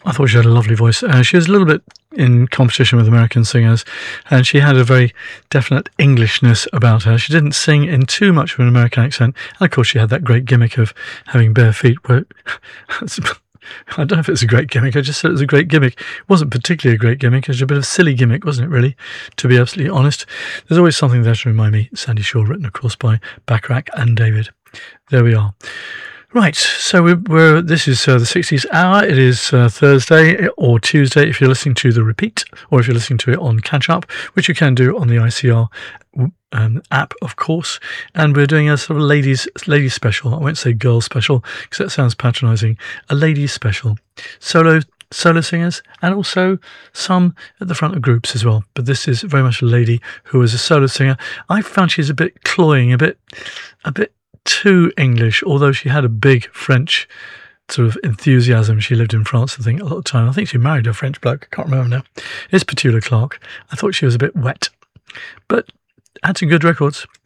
I thought she had a lovely voice. She was a little bit in competition with American singers, and she had a very definite Englishness about her. She didn't sing in too much of an American accent, and of course she had that great gimmick of having bare feet. Where I don't know if it's a great gimmick. I just said it was a great gimmick. It wasn't particularly a great gimmick. It was a bit of a silly gimmick, wasn't it, really, to be absolutely honest? There's always something there to remind me. Sandy Shaw, written, of course, by Bacharach and David. There we are. Right, so this is the 60s Hour. It is Thursday or Tuesday if you're listening to the repeat, or if you're listening to it on catch up, which you can do on the ICR app, of course. And we're doing a sort of ladies special. I won't say girl special because that sounds patronising. A ladies special, solo singers, and also some at the front of groups as well. But this is very much a lady who is a solo singer. I found she's a bit cloying, a bit too English, although she had a big French sort of enthusiasm. She lived in France, I think, a lot of time. I think she married a French bloke. I can't remember now. It's Petula Clark. I thought she was a bit wet, but had some good records.